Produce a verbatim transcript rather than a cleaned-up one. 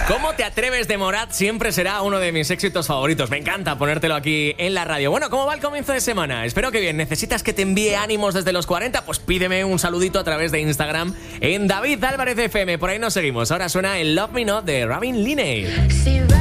¿Cómo te atreves de Morat? Siempre será uno de mis éxitos favoritos. Me encanta ponértelo aquí en la radio. Bueno, ¿cómo va el comienzo de semana? Espero que bien. ¿Necesitas que te envíe ánimos desde los cuarenta? Pues pídeme un saludito a través de Instagram en David Álvarez F M. Por ahí nos seguimos. Ahora suena el Love Me Not de Robin Linney.